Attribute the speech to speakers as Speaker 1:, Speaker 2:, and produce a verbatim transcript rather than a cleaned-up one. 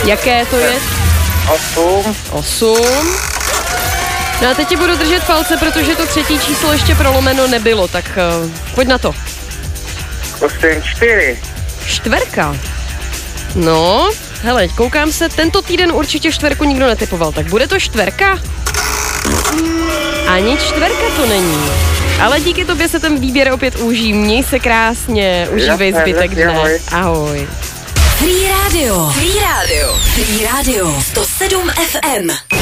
Speaker 1: Jaké to je?
Speaker 2: Osm.
Speaker 1: Osm. No a teď ti budu držet palce, protože to třetí číslo ještě prolomeno nebylo, tak uh, pojď na to.
Speaker 2: Osm, čtyři.
Speaker 1: Čtverka. No, hele, koukám se, tento týden určitě čtverku nikdo netypoval, tak bude to čtverka? Ani čtverka to není. Ale díky tobě se ten výběr opět uží. Měj se krásně, užívej zbytek dne. Ahoj.
Speaker 3: Free Radio. Free Radio. Free Radio. sto sedm F M.